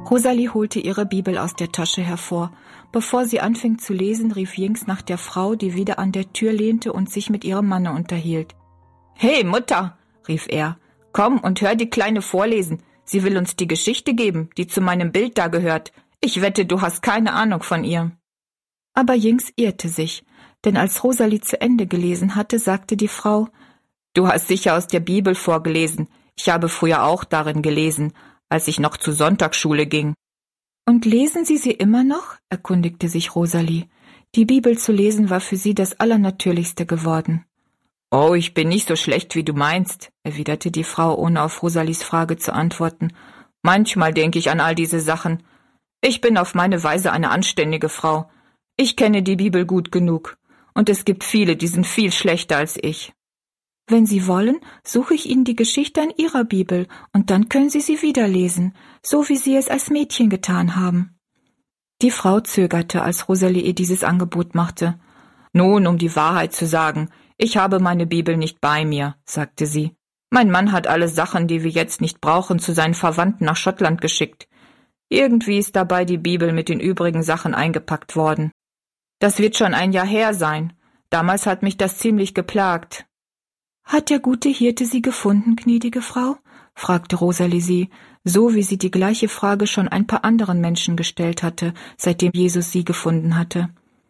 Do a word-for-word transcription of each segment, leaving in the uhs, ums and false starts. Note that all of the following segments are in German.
Rosalie holte ihre Bibel aus der Tasche hervor. Bevor sie anfing zu lesen, rief Jinx nach der Frau, die wieder an der Tür lehnte und sich mit ihrem Manne unterhielt. »Hey, Mutter«, rief er, »komm und hör die Kleine vorlesen. Sie will uns die Geschichte geben, die zu meinem Bild da gehört. Ich wette, du hast keine Ahnung von ihr.« Aber Jinx irrte sich, denn als Rosalie zu Ende gelesen hatte, sagte die Frau, »Du hast sicher aus der Bibel vorgelesen. Ich habe früher auch darin gelesen, als ich noch zur Sonntagsschule ging.« »Und lesen Sie sie immer noch?« erkundigte sich Rosalie. Die Bibel zu lesen war für sie das Allernatürlichste geworden. »Oh, ich bin nicht so schlecht, wie du meinst«, erwiderte die Frau, ohne auf Rosalies Frage zu antworten. »Manchmal denke ich an all diese Sachen. Ich bin auf meine Weise eine anständige Frau. Ich kenne die Bibel gut genug. Und es gibt viele, die sind viel schlechter als ich.« »Wenn Sie wollen, suche ich Ihnen die Geschichte in Ihrer Bibel, und dann können Sie sie wieder lesen, so wie Sie es als Mädchen getan haben.« Die Frau zögerte, als Rosalie ihr dieses Angebot machte. »Nun, um die Wahrheit zu sagen, ich habe meine Bibel nicht bei mir«, sagte sie. »Mein Mann hat alle Sachen, die wir jetzt nicht brauchen, zu seinen Verwandten nach Schottland geschickt. Irgendwie ist dabei die Bibel mit den übrigen Sachen eingepackt worden. Das wird schon ein Jahr her sein. Damals hat mich das ziemlich geplagt.« »Hat der gute Hirte Sie gefunden, gnädige Frau?« fragte Rosalie sie, so wie sie die gleiche Frage schon ein paar anderen Menschen gestellt hatte, seitdem Jesus sie gefunden hatte.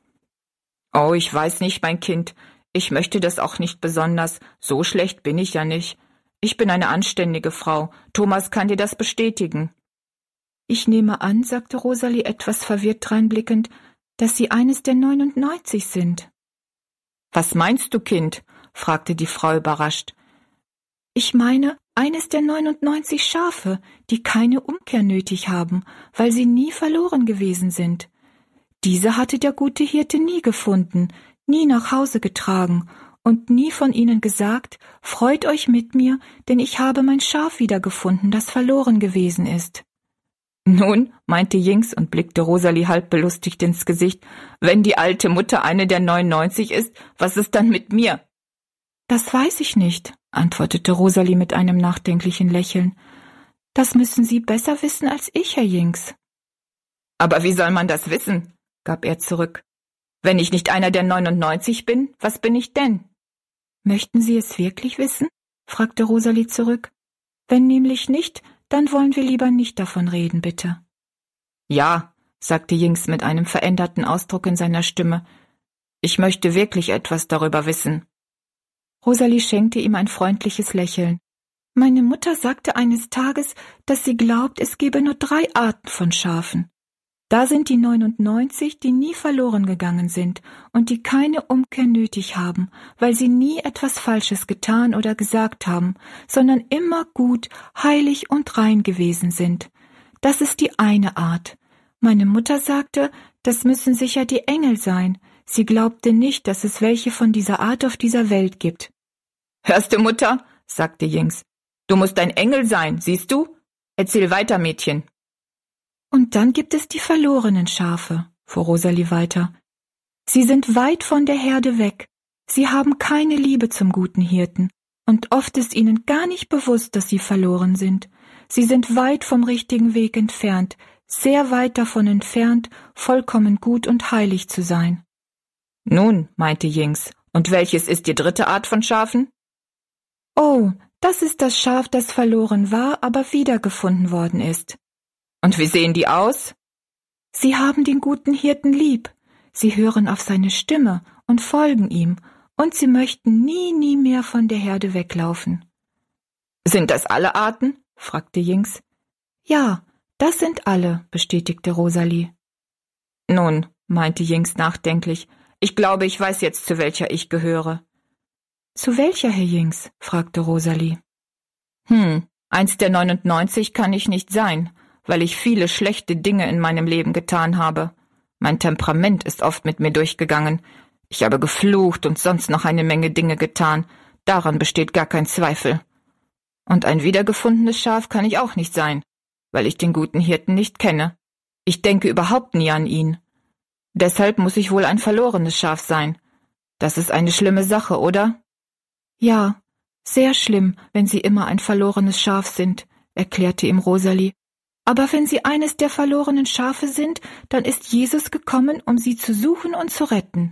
»Oh, ich weiß nicht, mein Kind. Ich möchte das auch nicht besonders. So schlecht bin ich ja nicht. Ich bin eine anständige Frau. Thomas kann dir das bestätigen.« »Ich nehme an«, sagte Rosalie etwas verwirrt dreinblickend, »dass Sie eines der neunundneunzig sind.« »Was meinst du, Kind?« fragte die Frau überrascht. »Ich meine, eines der neunundneunzig Schafe, die keine Umkehr nötig haben, weil sie nie verloren gewesen sind. Diese hatte der gute Hirte nie gefunden, nie nach Hause getragen und nie von ihnen gesagt, freut euch mit mir, denn ich habe mein Schaf wiedergefunden, das verloren gewesen ist.« »Nun«, meinte Jinx und blickte Rosalie halb belustigt ins Gesicht, »wenn die alte Mutter eine der neunundneunzig ist, was ist dann mit mir?« »Das weiß ich nicht«, antwortete Rosalie mit einem nachdenklichen Lächeln. »Das müssen Sie besser wissen als ich, Herr Jinx.« »Aber wie soll man das wissen?«, gab er zurück. »Wenn ich nicht einer der neunundneunzig bin, was bin ich denn?« »Möchten Sie es wirklich wissen?«, fragte Rosalie zurück. »Wenn nämlich nicht, dann wollen wir lieber nicht davon reden, bitte.« »Ja«, sagte Jinx mit einem veränderten Ausdruck in seiner Stimme. »Ich möchte wirklich etwas darüber wissen.« Rosalie schenkte ihm ein freundliches Lächeln. »Meine Mutter sagte eines Tages, dass sie glaubt, es gebe nur drei Arten von Schafen. Da sind die neunundneunzig, die nie verloren gegangen sind und die keine Umkehr nötig haben, weil sie nie etwas Falsches getan oder gesagt haben, sondern immer gut, heilig und rein gewesen sind. Das ist die eine Art. Meine Mutter sagte, das müssen sicher die Engel sein. Sie glaubte nicht, dass es welche von dieser Art auf dieser Welt gibt.« »Hörst du, Mutter?«, sagte Jinx. »Du musst ein Engel sein, siehst du? Erzähl weiter, Mädchen.« »Und dann gibt es die verlorenen Schafe«, fuhr Rosalie weiter. »Sie sind weit von der Herde weg. Sie haben keine Liebe zum guten Hirten. Und oft ist ihnen gar nicht bewusst, dass sie verloren sind. Sie sind weit vom richtigen Weg entfernt, sehr weit davon entfernt, vollkommen gut und heilig zu sein.« »Nun«, meinte Jinx, »und welches ist die dritte Art von Schafen?« »Oh, das ist das Schaf, das verloren war, aber wiedergefunden worden ist.« »Und wie sehen die aus?« »Sie haben den guten Hirten lieb. Sie hören auf seine Stimme und folgen ihm, und sie möchten nie, nie mehr von der Herde weglaufen.« »Sind das alle Arten?«, fragte Jinx. »Ja, das sind alle«, bestätigte Rosalie. »Nun«, meinte Jinx nachdenklich, »ich glaube, ich weiß jetzt, zu welcher ich gehöre.« »Zu welcher, Herr Jinx?«, fragte Rosalie. »Hm, eins der neunundneunzig kann ich nicht sein, weil ich viele schlechte Dinge in meinem Leben getan habe. Mein Temperament ist oft mit mir durchgegangen. Ich habe geflucht und sonst noch eine Menge Dinge getan. Daran besteht gar kein Zweifel. Und ein wiedergefundenes Schaf kann ich auch nicht sein, weil ich den guten Hirten nicht kenne. Ich denke überhaupt nie an ihn. Deshalb muss ich wohl ein verlorenes Schaf sein. Das ist eine schlimme Sache, oder?« »Ja, sehr schlimm, wenn Sie immer ein verlorenes Schaf sind«, erklärte ihm Rosalie. Aber wenn Sie eines der verlorenen Schafe sind, dann ist Jesus gekommen, um Sie zu suchen und zu retten.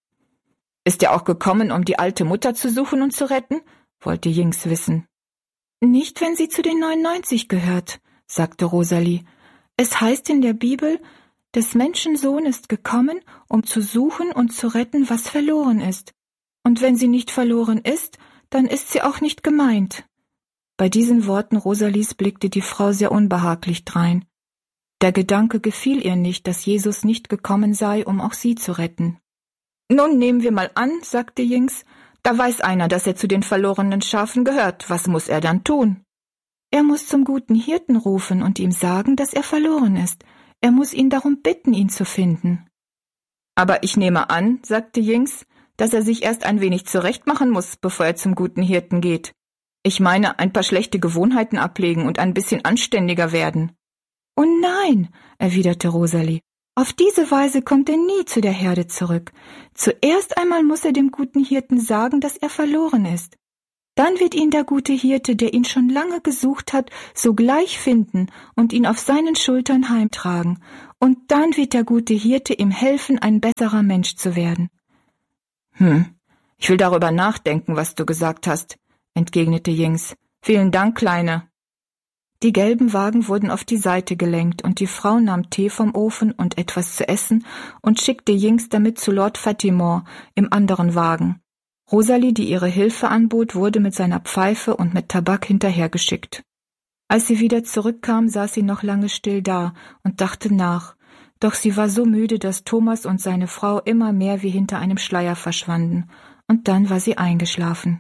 Ist er auch gekommen, um die alte Mutter zu suchen und zu retten? Wollte Jinx wissen. Nicht, wenn sie zu den neunundneunzig gehört, sagte Rosalie. Es heißt in der Bibel, des Menschensohn ist gekommen, um zu suchen und zu retten, was verloren ist. Und wenn sie nicht verloren ist, dann ist sie auch nicht gemeint. Bei diesen Worten Rosalies blickte die Frau sehr unbehaglich drein. Der Gedanke gefiel ihr nicht, dass Jesus nicht gekommen sei, um auch sie zu retten. »Nun nehmen wir mal an«, sagte Jinx, »da weiß einer, dass er zu den verlorenen Schafen gehört. Was muss er dann tun?« »Er muss zum guten Hirten rufen und ihm sagen, dass er verloren ist. Er muss ihn darum bitten, ihn zu finden.« »Aber ich nehme an«, sagte Jinx, »dass er sich erst ein wenig zurechtmachen muss, bevor er zum guten Hirten geht. Ich meine, ein paar schlechte Gewohnheiten ablegen und ein bisschen anständiger werden.« »Oh nein«, erwiderte Rosalie, »auf diese Weise kommt er nie zu der Herde zurück. Zuerst einmal muss er dem guten Hirten sagen, dass er verloren ist. Dann wird ihn der gute Hirte, der ihn schon lange gesucht hat, sogleich finden und ihn auf seinen Schultern heimtragen. Und dann wird der gute Hirte ihm helfen, ein besserer Mensch zu werden.« »Hm, ich will darüber nachdenken, was du gesagt hast«, entgegnete Jinx. »Vielen Dank, Kleine.« Die gelben Wagen wurden auf die Seite gelenkt, und die Frau nahm Tee vom Ofen und etwas zu essen und schickte Jinx damit zu Lord Fatimore im anderen Wagen. Rosalie, die ihre Hilfe anbot, wurde mit seiner Pfeife und mit Tabak hinterhergeschickt. Als sie wieder zurückkam, saß sie noch lange still da und dachte nach, doch sie war so müde, dass Thomas und seine Frau immer mehr wie hinter einem Schleier verschwanden, und dann war sie eingeschlafen.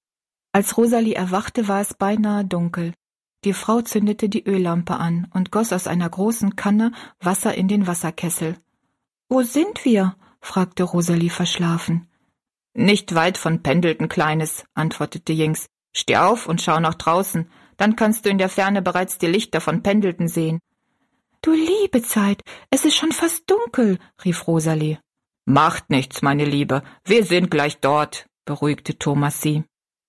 Als Rosalie erwachte, war es beinahe dunkel. Die Frau zündete die Öllampe an und goss aus einer großen Kanne Wasser in den Wasserkessel. »Wo sind wir?« fragte Rosalie verschlafen. »Nicht weit von Pendleton, Kleines«, antwortete Jinx. »Steh auf und schau nach draußen, dann kannst du in der Ferne bereits die Lichter von Pendleton sehen.« »Du liebe Zeit, es ist schon fast dunkel«, rief Rosalie. »Macht nichts, meine Liebe, wir sind gleich dort«, beruhigte Thomas sie.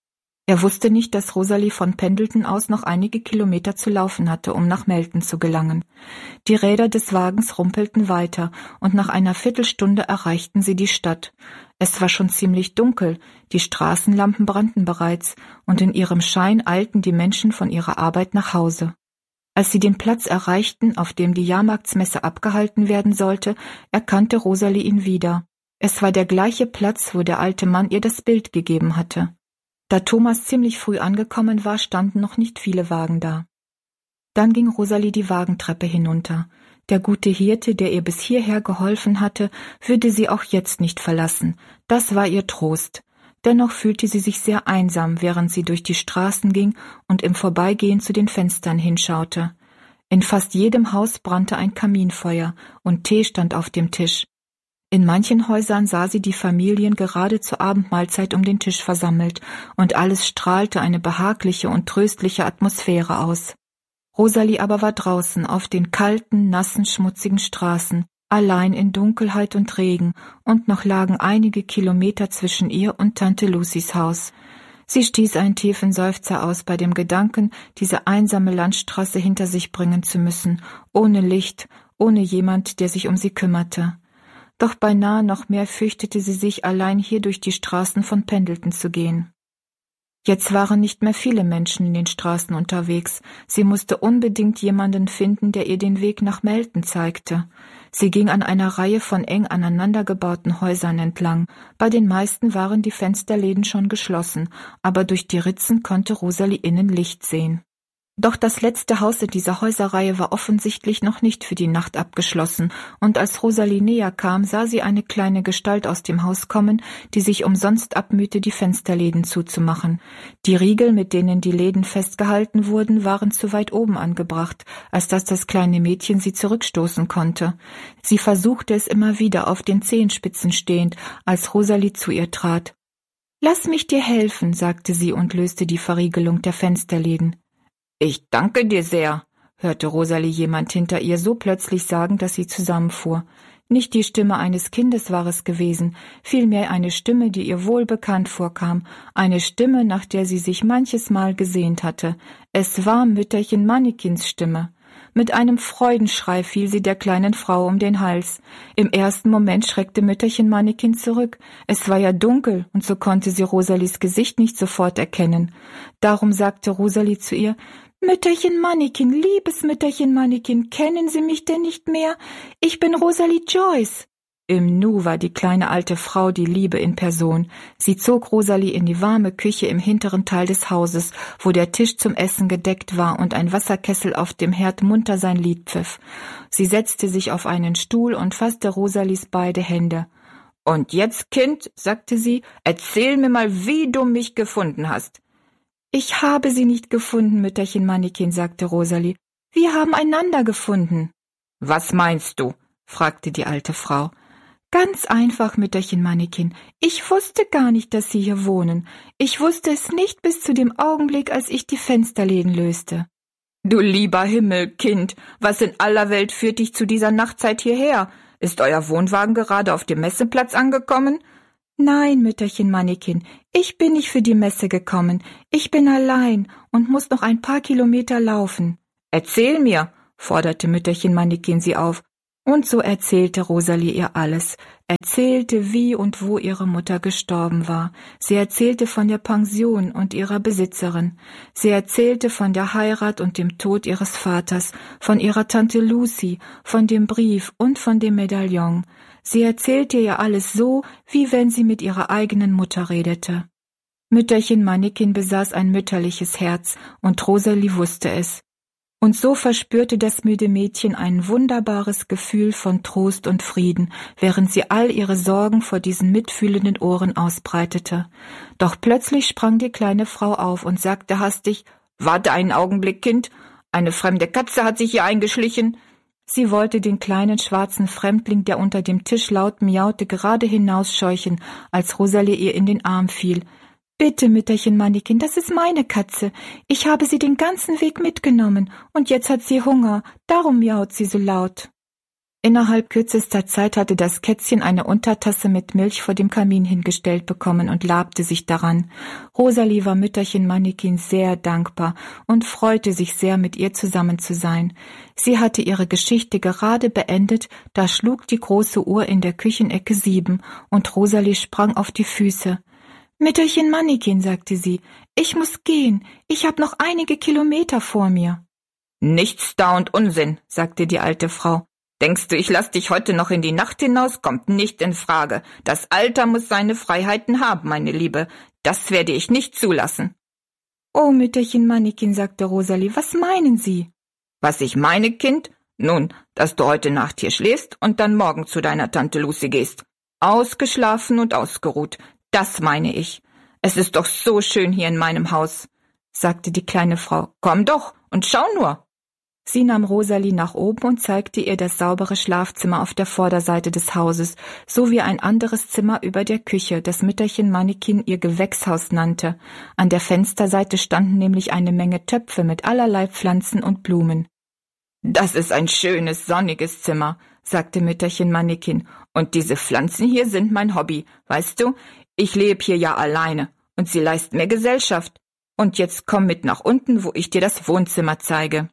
Er wusste nicht, dass Rosalie von Pendleton aus noch einige Kilometer zu laufen hatte, um nach Melton zu gelangen. Die Räder des Wagens rumpelten weiter, und nach einer Viertelstunde erreichten sie die Stadt. Es war schon ziemlich dunkel, die Straßenlampen brannten bereits, und in ihrem Schein eilten die Menschen von ihrer Arbeit nach Hause. Als sie den Platz erreichten, auf dem die Jahrmarktsmesse abgehalten werden sollte, erkannte Rosalie ihn wieder. Es war der gleiche Platz, wo der alte Mann ihr das Bild gegeben hatte. Da Thomas ziemlich früh angekommen war, standen noch nicht viele Wagen da. Dann ging Rosalie die Wagentreppe hinunter. Der gute Hirte, der ihr bis hierher geholfen hatte, würde sie auch jetzt nicht verlassen. Das war ihr Trost. Dennoch fühlte sie sich sehr einsam, während sie durch die Straßen ging und im Vorbeigehen zu den Fenstern hinschaute. In fast jedem Haus brannte ein Kaminfeuer und Tee stand auf dem Tisch. In manchen Häusern sah sie die Familien gerade zur Abendmahlzeit um den Tisch versammelt, und alles strahlte eine behagliche und tröstliche Atmosphäre aus. Rosalie aber war draußen auf den kalten, nassen, schmutzigen Straßen, allein in Dunkelheit und Regen, und noch lagen einige Kilometer zwischen ihr und Tante Lucys Haus. Sie stieß einen tiefen Seufzer aus bei dem Gedanken, diese einsame Landstraße hinter sich bringen zu müssen, ohne Licht, ohne jemand, der sich um sie kümmerte. Doch beinahe noch mehr fürchtete sie sich, allein hier durch die Straßen von Pendleton zu gehen. Jetzt waren nicht mehr viele Menschen in den Straßen unterwegs. Sie musste unbedingt jemanden finden, der ihr den Weg nach Melton zeigte. Sie ging an einer Reihe von eng aneinander gebauten Häusern entlang. Bei den meisten waren die Fensterläden schon geschlossen, aber durch die Ritzen konnte Rosalie innen Licht sehen. Doch das letzte Haus in dieser Häuserreihe war offensichtlich noch nicht für die Nacht abgeschlossen, und als Rosalie näher kam, sah sie eine kleine Gestalt aus dem Haus kommen, die sich umsonst abmühte, die Fensterläden zuzumachen. Die Riegel, mit denen die Läden festgehalten wurden, waren zu weit oben angebracht, als dass das kleine Mädchen sie zurückstoßen konnte. Sie versuchte es immer wieder, auf den Zehenspitzen stehend, als Rosalie zu ihr trat. »Lass mich dir helfen«, sagte sie und löste die Verriegelung der Fensterläden. »Ich danke dir sehr«, hörte Rosalie jemand hinter ihr so plötzlich sagen, dass sie zusammenfuhr. Nicht die Stimme eines Kindes war es gewesen, vielmehr eine Stimme, die ihr wohlbekannt vorkam, eine Stimme, nach der sie sich manches Mal gesehnt hatte. Es war Mütterchen Mannikins Stimme. Mit einem Freudenschrei fiel sie der kleinen Frau um den Hals. Im ersten Moment schreckte Mütterchen Mannequin zurück. Es war ja dunkel, und so konnte sie Rosalies Gesicht nicht sofort erkennen. Darum sagte Rosalie zu ihr: »Mütterchen Mannequin, liebes Mütterchen Mannequin, kennen Sie mich denn nicht mehr? Ich bin Rosalie Joyce.« Im Nu war die kleine alte Frau die Liebe in Person. Sie zog Rosalie in die warme Küche im hinteren Teil des Hauses, wo der Tisch zum Essen gedeckt war und ein Wasserkessel auf dem Herd munter sein Lied pfiff. Sie setzte sich auf einen Stuhl und fasste Rosalies beide Hände. »Und jetzt, Kind«, sagte sie, »erzähl mir mal, wie du mich gefunden hast.« »Ich habe Sie nicht gefunden, Mütterchen Mannequin«, sagte Rosalie. »Wir haben einander gefunden.« »Was meinst du?«, fragte die alte Frau. »Ganz einfach, Mütterchen Mannequin. Ich wusste gar nicht, dass Sie hier wohnen. Ich wusste es nicht bis zu dem Augenblick, als ich die Fensterläden löste.« »Du lieber Himmel, Kind, was in aller Welt führt dich zu dieser Nachtzeit hierher? Ist euer Wohnwagen gerade auf dem Messeplatz angekommen?« »Nein, Mütterchen Mannequin, ich bin nicht für die Messe gekommen. Ich bin allein und muss noch ein paar Kilometer laufen.« »Erzähl mir«, forderte Mütterchen Mannequin sie auf. Und so erzählte Rosalie ihr alles, erzählte, wie und wo ihre Mutter gestorben war. Sie erzählte von der Pension und ihrer Besitzerin. Sie erzählte von der Heirat und dem Tod ihres Vaters, von ihrer Tante Lucy, von dem Brief und von dem Medaillon. Sie erzählte ihr alles so, wie wenn sie mit ihrer eigenen Mutter redete. Mütterchen Mannequin besaß ein mütterliches Herz, und Rosalie wusste es. Und so verspürte das müde Mädchen ein wunderbares Gefühl von Trost und Frieden, während sie all ihre Sorgen vor diesen mitfühlenden Ohren ausbreitete. Doch plötzlich sprang die kleine Frau auf und sagte hastig: »Warte einen Augenblick, Kind, eine fremde Katze hat sich hier eingeschlichen.« Sie wollte den kleinen schwarzen Fremdling, der unter dem Tisch laut miaute, gerade hinausscheuchen, als Rosalie ihr in den Arm fiel. »Bitte, Mütterchen Mannequin, das ist meine Katze. Ich habe sie den ganzen Weg mitgenommen, und jetzt hat sie Hunger, darum miaut sie so laut.« Innerhalb kürzester Zeit hatte das Kätzchen eine Untertasse mit Milch vor dem Kamin hingestellt bekommen und labte sich daran. Rosalie war Mütterchen Mannequin sehr dankbar und freute sich sehr, mit ihr zusammen zu sein. Sie hatte ihre Geschichte gerade beendet, da schlug die große Uhr in der Küchenecke sieben, und Rosalie sprang auf die Füße. »Mütterchen Mannequin«, sagte sie, »ich muss gehen, ich habe noch einige Kilometer vor mir.« »Nichts da und Unsinn«, sagte die alte Frau. »Denkst du, ich lass dich heute noch in die Nacht hinaus? Kommt nicht in Frage. Das Alter muss seine Freiheiten haben, meine Liebe. Das werde ich nicht zulassen.« »Oh, Mütterchen Mannequin«, sagte Rosalie, »was meinen Sie?« »Was ich meine, Kind? Nun, dass du heute Nacht hier schläfst und dann morgen zu deiner Tante Lucy gehst. Ausgeschlafen und ausgeruht. Das meine ich. Es ist doch so schön hier in meinem Haus«, sagte die kleine Frau. »Komm doch und schau nur.« Sie nahm Rosalie nach oben und zeigte ihr das saubere Schlafzimmer auf der Vorderseite des Hauses, sowie ein anderes Zimmer über der Küche, das Mütterchen Mannequin ihr Gewächshaus nannte. An der Fensterseite standen nämlich eine Menge Töpfe mit allerlei Pflanzen und Blumen. »Das ist ein schönes, sonniges Zimmer«, sagte Mütterchen Mannequin, »und diese Pflanzen hier sind mein Hobby, weißt du? Ich lebe hier ja alleine, und sie leisten mir Gesellschaft. Und jetzt komm mit nach unten, wo ich dir das Wohnzimmer zeige.«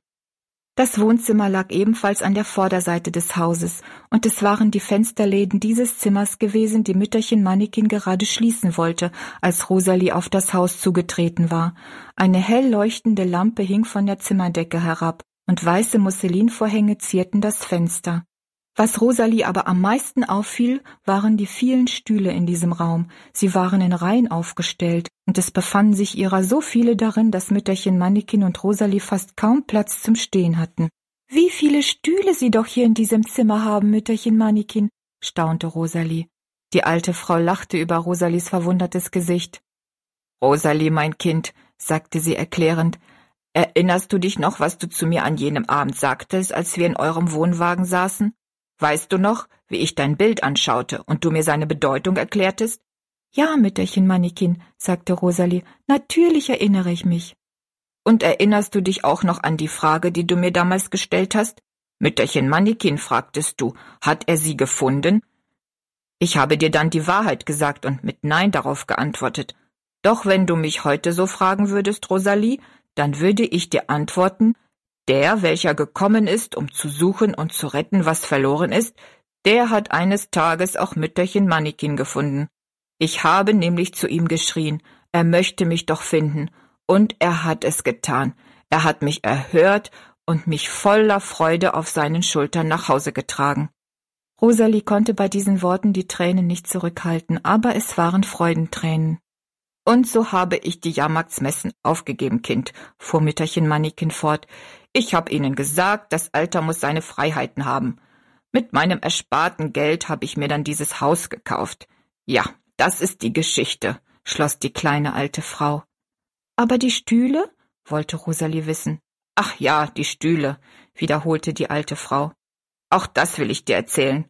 Das Wohnzimmer lag ebenfalls an der Vorderseite des Hauses, und es waren die Fensterläden dieses Zimmers gewesen, die Mütterchen Mannequin gerade schließen wollte, als Rosalie auf das Haus zugetreten war. Eine hell leuchtende Lampe hing von der Zimmerdecke herab, und weiße Musselinvorhänge zierten das Fenster. Was Rosalie aber am meisten auffiel, waren die vielen Stühle in diesem Raum. Sie waren in Reihen aufgestellt, und es befanden sich ihrer so viele darin, dass Mütterchen Mannequin und Rosalie fast kaum Platz zum Stehen hatten. »Wie viele Stühle Sie doch hier in diesem Zimmer haben, Mütterchen Mannequin«, staunte Rosalie. Die alte Frau lachte über Rosalies verwundertes Gesicht. »Rosalie, mein Kind«, sagte sie erklärend, »erinnerst du dich noch, was du zu mir an jenem Abend sagtest, als wir in eurem Wohnwagen saßen? Weißt du noch, wie ich dein Bild anschaute und du mir seine Bedeutung erklärtest?« »Ja, Mütterchen Mannequin«, sagte Rosalie, »natürlich erinnere ich mich.« »Und erinnerst du dich auch noch an die Frage, die du mir damals gestellt hast? Mütterchen Mannequin, fragtest du, hat er sie gefunden?« Ich habe dir dann die Wahrheit gesagt und mit Nein darauf geantwortet. Doch wenn du mich heute so fragen würdest, Rosalie, dann würde ich dir antworten, Der, welcher gekommen ist, um zu suchen und zu retten, was verloren ist, der hat eines Tages auch Mütterchen Mannikin gefunden. Ich habe nämlich zu ihm geschrien, er möchte mich doch finden, und er hat es getan. Er hat mich erhört und mich voller Freude auf seinen Schultern nach Hause getragen. Rosalie konnte bei diesen Worten die Tränen nicht zurückhalten, aber es waren Freudentränen. »Und so habe ich die Jahrmarktsmessen aufgegeben, Kind«, fuhr Mütterchen Mannikin fort. »Ich habe ihnen gesagt, das Alter muss seine Freiheiten haben. Mit meinem ersparten Geld habe ich mir dann dieses Haus gekauft. Ja, das ist die Geschichte«, schloss die kleine alte Frau. »Aber die Stühle?« wollte Rosalie wissen. »Ach ja, die Stühle«, wiederholte die alte Frau. »Auch das will ich dir erzählen.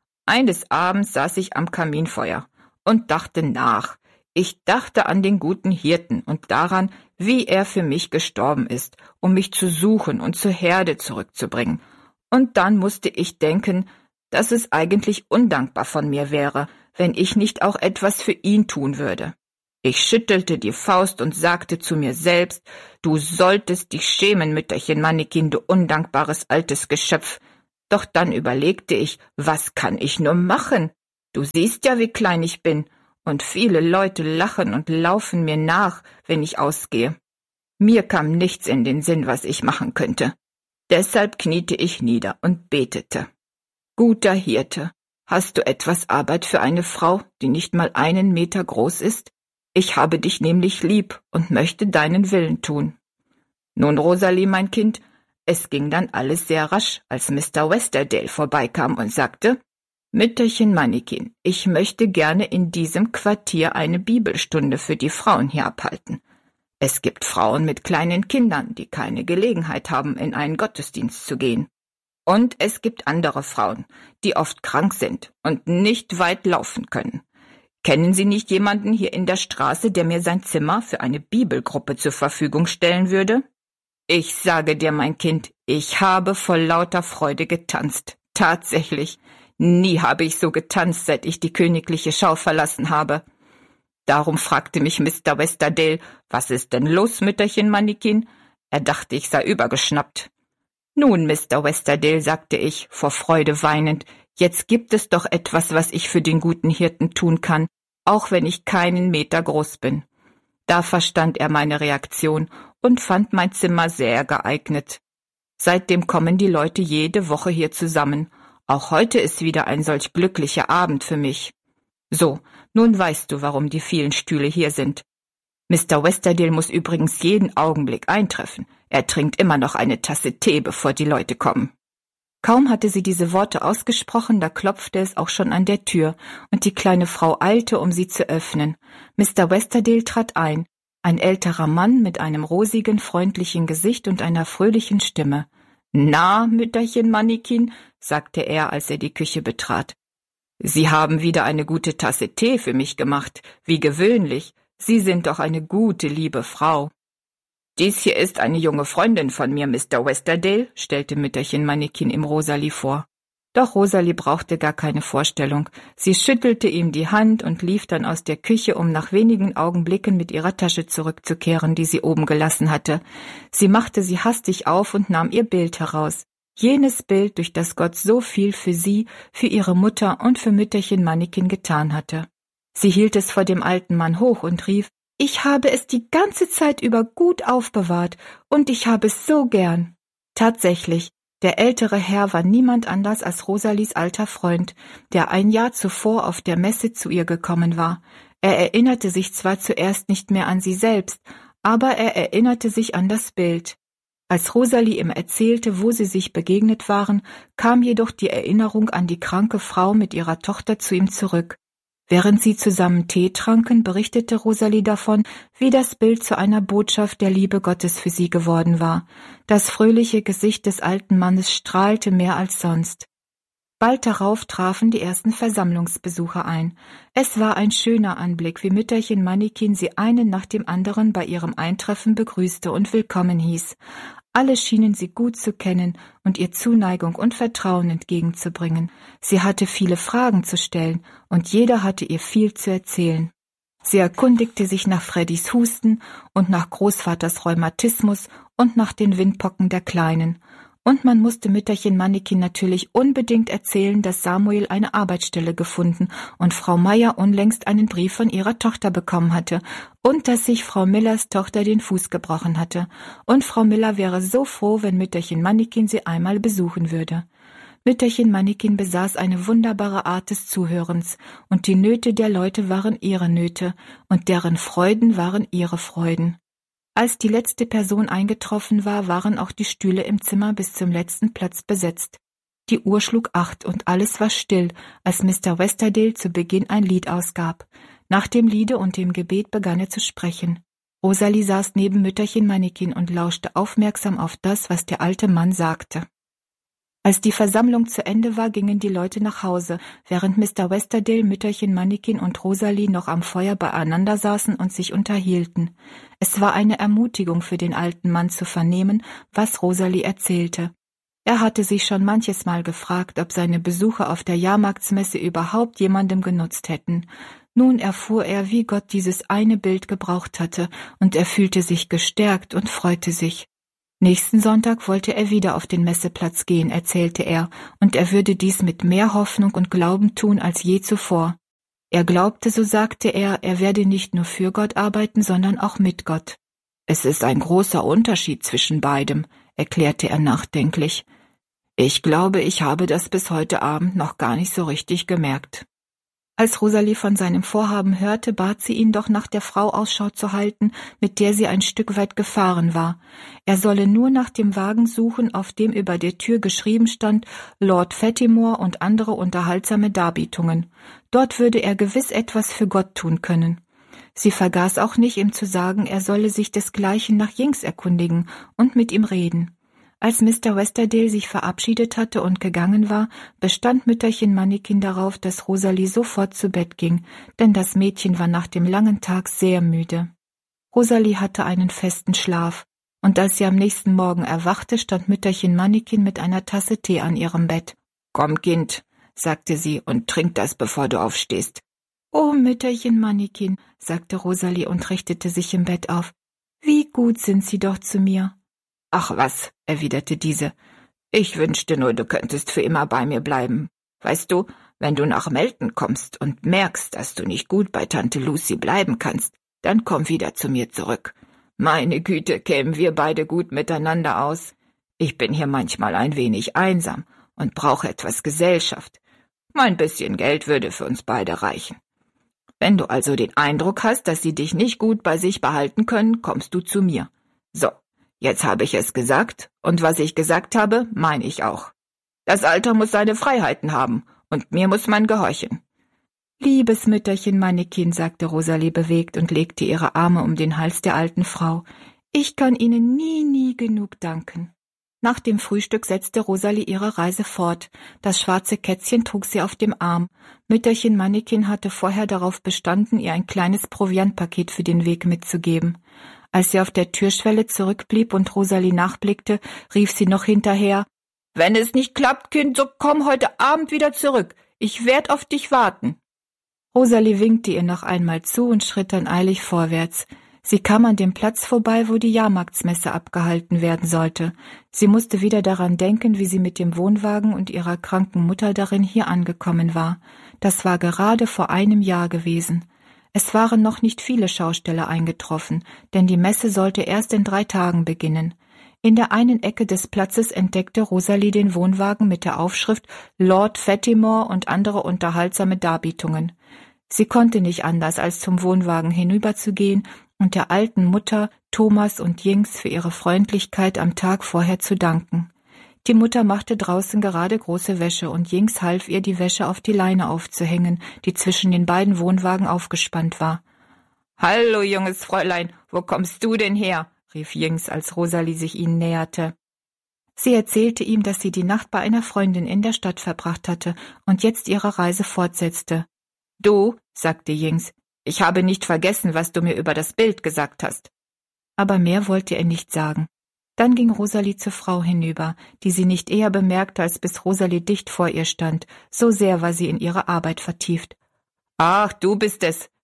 Eines Abends saß ich am Kaminfeuer und dachte nach. Ich dachte an den guten Hirten und daran, wie er für mich gestorben ist, um mich zu suchen und zur Herde zurückzubringen. Und dann musste ich denken, dass es eigentlich undankbar von mir wäre, wenn ich nicht auch etwas für ihn tun würde. Ich schüttelte die Faust und sagte zu mir selbst, du solltest dich schämen, Mütterchen Mannikin, du undankbares altes Geschöpf. Doch dann überlegte ich, was kann ich nur machen? Du siehst ja, wie klein ich bin, und viele Leute lachen und laufen mir nach, wenn ich ausgehe. Mir kam nichts in den Sinn, was ich machen könnte. Deshalb kniete ich nieder und betete. Guter Hirte, hast du etwas Arbeit für eine Frau, die nicht mal einen Meter groß ist? Ich habe dich nämlich lieb und möchte deinen Willen tun. Nun, Rosalie, mein Kind, es ging dann alles sehr rasch, als Mister Westerdale vorbeikam und sagte, Mütterchen Mannikin, ich möchte gerne in diesem Quartier eine Bibelstunde für die Frauen hier abhalten. Es gibt Frauen mit kleinen Kindern, die keine Gelegenheit haben, in einen Gottesdienst zu gehen. Und es gibt andere Frauen, die oft krank sind und nicht weit laufen können. Kennen Sie nicht jemanden hier in der Straße, der mir sein Zimmer für eine Bibelgruppe zur Verfügung stellen würde? Ich sage dir, mein Kind, ich habe vor lauter Freude getanzt. Tatsächlich. Nie habe ich so getanzt, seit ich die königliche Schau verlassen habe. Darum fragte mich Mister Westerdale, was ist denn los, Mütterchen Mannikin? Er dachte, ich sei übergeschnappt. Nun, Mister Westerdale, sagte ich, vor Freude weinend, jetzt gibt es doch etwas, was ich für den guten Hirten tun kann, auch wenn ich keinen Meter groß bin. Da verstand er meine Reaktion und fand mein Zimmer sehr geeignet. Seitdem kommen die Leute jede Woche hier zusammen. Auch heute ist wieder ein solch glücklicher Abend für mich. So, nun weißt du, warum die vielen Stühle hier sind. Mister Westerdale muss übrigens jeden Augenblick eintreffen. Er trinkt immer noch eine Tasse Tee, bevor die Leute kommen. Kaum hatte sie diese Worte ausgesprochen, da klopfte es auch schon an der Tür, und die kleine Frau eilte, um sie zu öffnen. Mister Westerdale trat ein, ein älterer Mann mit einem rosigen, freundlichen Gesicht und einer fröhlichen Stimme. »Na, Mütterchen Mannikin«, sagte er, als er die Küche betrat. »Sie haben wieder eine gute Tasse Tee für mich gemacht, wie gewöhnlich. Sie sind doch eine gute, liebe Frau.« »Dies hier ist eine junge Freundin von mir, Mister Westerdale«, stellte Mütterchen Mannikin ihm Rosalie vor. Doch Rosalie brauchte gar keine Vorstellung. Sie schüttelte ihm die Hand und lief dann aus der Küche, um nach wenigen Augenblicken mit ihrer Tasche zurückzukehren, die sie oben gelassen hatte. Sie machte sie hastig auf und nahm ihr Bild heraus. Jenes Bild, durch das Gott so viel für sie, für ihre Mutter und für Mütterchen Mannikin getan hatte. Sie hielt es vor dem alten Mann hoch und rief, »Ich habe es die ganze Zeit über gut aufbewahrt und ich habe es so gern.« Tatsächlich, der ältere Herr war niemand anders als Rosalies alter Freund, der ein Jahr zuvor auf der Messe zu ihr gekommen war. Er erinnerte sich zwar zuerst nicht mehr an sie selbst, aber er erinnerte sich an das Bild. Als Rosalie ihm erzählte, wo sie sich begegnet waren, kam jedoch die Erinnerung an die kranke Frau mit ihrer Tochter zu ihm zurück. Während sie zusammen Tee tranken, berichtete Rosalie davon, wie das Bild zu einer Botschaft der Liebe Gottes für sie geworden war. Das fröhliche Gesicht des alten Mannes strahlte mehr als sonst. Bald darauf trafen die ersten Versammlungsbesucher ein. Es war ein schöner Anblick, wie Mütterchen Mannikin sie einen nach dem anderen bei ihrem Eintreffen begrüßte und willkommen hieß. Alle schienen sie gut zu kennen und ihr Zuneigung und Vertrauen entgegenzubringen. Sie hatte viele Fragen zu stellen und jeder hatte ihr viel zu erzählen. Sie erkundigte sich nach Freddys Husten und nach Großvaters Rheumatismus und nach den Windpocken der Kleinen. Und man musste Mütterchen Mannequin natürlich unbedingt erzählen, dass Samuel eine Arbeitsstelle gefunden und Frau Meier unlängst einen Brief von ihrer Tochter bekommen hatte und dass sich Frau Millers Tochter den Fuß gebrochen hatte. Und Frau Miller wäre so froh, wenn Mütterchen Mannequin sie einmal besuchen würde. Mütterchen Mannequin besaß eine wunderbare Art des Zuhörens, und die Nöte der Leute waren ihre Nöte, und deren Freuden waren ihre Freuden. Als die letzte Person eingetroffen war, waren auch die Stühle im Zimmer bis zum letzten Platz besetzt. Die Uhr schlug acht und alles war still, als Mister Westerdale zu Beginn ein Lied ausgab. Nach dem Liede und dem Gebet begann er zu sprechen. Rosalie saß neben Mütterchen Mannequin und lauschte aufmerksam auf das, was der alte Mann sagte. Als die Versammlung zu Ende war, gingen die Leute nach Hause, während Mister Westerdale, Mütterchen Mannequin und Rosalie noch am Feuer beieinander saßen und sich unterhielten. Es war eine Ermutigung für den alten Mann zu vernehmen, was Rosalie erzählte. Er hatte sich schon manches Mal gefragt, ob seine Besuche auf der Jahrmarktsmesse überhaupt jemandem genutzt hätten. Nun erfuhr er, wie Gott dieses eine Bild gebraucht hatte, und er fühlte sich gestärkt und freute sich. Nächsten Sonntag wollte er wieder auf den Messeplatz gehen, erzählte er, und er würde dies mit mehr Hoffnung und Glauben tun als je zuvor. Er glaubte, so sagte er, er werde nicht nur für Gott arbeiten, sondern auch mit Gott. Es ist ein großer Unterschied zwischen beidem, erklärte er nachdenklich. Ich glaube, ich habe das bis heute Abend noch gar nicht so richtig gemerkt. Als Rosalie von seinem Vorhaben hörte, bat sie ihn doch nach der Frau Ausschau zu halten, mit der sie ein Stück weit gefahren war. Er solle nur nach dem Wagen suchen, auf dem über der Tür geschrieben stand Lord Fatimore und andere unterhaltsame Darbietungen. Dort würde er gewiss etwas für Gott tun können. Sie vergaß auch nicht, ihm zu sagen, er solle sich desgleichen nach Jinx erkundigen und mit ihm reden. Als Mister Westerdale sich verabschiedet hatte und gegangen war, bestand Mütterchen Mannequin darauf, dass Rosalie sofort zu Bett ging, denn das Mädchen war nach dem langen Tag sehr müde. Rosalie hatte einen festen Schlaf, und als sie am nächsten Morgen erwachte, stand Mütterchen Mannequin mit einer Tasse Tee an ihrem Bett. »Komm, Kind«, sagte sie, »und trink das, bevor du aufstehst.« »Oh, Mütterchen Mannequin«, sagte Rosalie und richtete sich im Bett auf. »Wie gut sind Sie doch zu mir.« »Ach was«, erwiderte diese, »ich wünschte nur, du könntest für immer bei mir bleiben. Weißt du, wenn du nach Melton kommst und merkst, dass du nicht gut bei Tante Lucy bleiben kannst, dann komm wieder zu mir zurück. Meine Güte, kämen wir beide gut miteinander aus. Ich bin hier manchmal ein wenig einsam und brauche etwas Gesellschaft. Mein bisschen Geld würde für uns beide reichen. Wenn du also den Eindruck hast, dass sie dich nicht gut bei sich behalten können, kommst du zu mir. So. Jetzt habe ich es gesagt, und was ich gesagt habe, meine ich auch. Das Alter muss seine Freiheiten haben, und mir muss man gehorchen.« »Liebes Mütterchen Mannequin«, sagte Rosalie bewegt und legte ihre Arme um den Hals der alten Frau, »ich kann Ihnen nie, nie genug danken.« Nach dem Frühstück setzte Rosalie ihre Reise fort. Das schwarze Kätzchen trug sie auf dem Arm. Mütterchen Mannequin hatte vorher darauf bestanden, ihr ein kleines Proviantpaket für den Weg mitzugeben. Als sie auf der Türschwelle zurückblieb und Rosalie nachblickte, rief sie noch hinterher, »Wenn es nicht klappt, Kind, so komm heute Abend wieder zurück. Ich werd auf dich warten.« Rosalie winkte ihr noch einmal zu und schritt dann eilig vorwärts. Sie kam an dem Platz vorbei, wo die Jahrmarktsmesse abgehalten werden sollte. Sie musste wieder daran denken, wie sie mit dem Wohnwagen und ihrer kranken Mutter darin hier angekommen war. Das war gerade vor einem Jahr gewesen. Es waren noch nicht viele Schausteller eingetroffen, denn die Messe sollte erst in drei Tagen beginnen. In der einen Ecke des Platzes entdeckte Rosalie den Wohnwagen mit der Aufschrift Lord Fatimore und andere unterhaltsame Darbietungen. Sie konnte nicht anders, als zum Wohnwagen hinüberzugehen und der alten Mutter, Thomas und Jinx für ihre Freundlichkeit am Tag vorher zu danken. Die Mutter machte draußen gerade große Wäsche und Jinx half ihr, die Wäsche auf die Leine aufzuhängen, die zwischen den beiden Wohnwagen aufgespannt war. »Hallo, junges Fräulein, wo kommst du denn her?« rief Jinx, als Rosalie sich ihnen näherte. Sie erzählte ihm, dass sie die Nacht bei einer Freundin in der Stadt verbracht hatte und jetzt ihre Reise fortsetzte. »Du«, sagte Jinx, »ich habe nicht vergessen, was du mir über das Bild gesagt hast.« Aber mehr wollte er nicht sagen. Dann ging Rosalie zur Frau hinüber, die sie nicht eher bemerkte, als bis Rosalie dicht vor ihr stand, so sehr war sie in ihre Arbeit vertieft. »Ach, du bist es«,